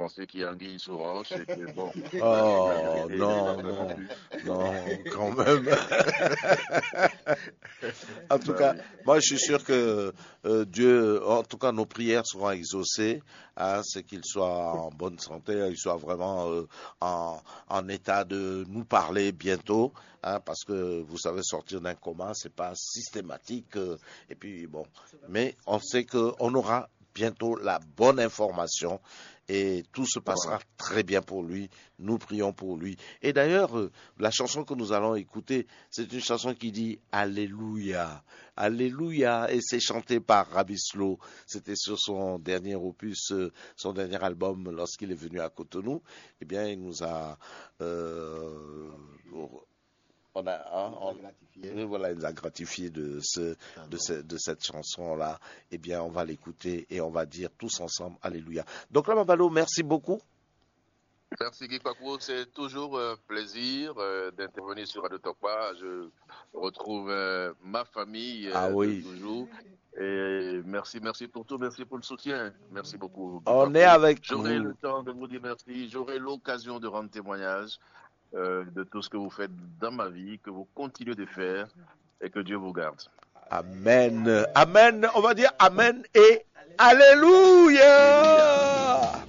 pensé qu'il y a anguille sous roche et que bon, la Oh, vérité n'est pas non, là non non, plus. non, quand même. En tout Bah cas, oui. moi je suis sûr que Dieu, en tout cas nos prières seront exaucées, hein, c'est qu'il soit en bonne santé, qu'il soit vraiment en état de nous parler bientôt, hein, parce que vous savez sortir d'un coma, c'est pas systématique, et puis bon, mais on sait qu'on aura bientôt la bonne information et tout se Voilà. passera très bien pour lui. Nous prions pour lui. Et d'ailleurs, la chanson que nous allons écouter, c'est une chanson qui dit Alléluia, Alléluia, et c'est chanté par Rabislo. C'était sur son dernier opus, son dernier album, lorsqu'il est venu à Cotonou. Eh bien, il nous a, euh, on a, hein, voilà, il nous a gratifié de cette chanson-là. Eh bien, on va l'écouter et on va dire tous ensemble Alléluia. Donc là, Mabalo, merci beaucoup. Merci Guy Kwakwo, c'est toujours un plaisir d'intervenir sur Radio Tokpa. Je retrouve ma famille Ah de oui, toujours. Et merci, merci pour tout, merci pour le soutien. Merci beaucoup Guy on est Kwakwo. avec J'aurai le vous. temps de vous dire merci, j'aurai l'occasion de rendre témoignage de tout ce que vous faites dans ma vie, que vous continuez de faire et que Dieu vous garde. Amen. Amen. On va dire Amen et Alléluia. Alléluia.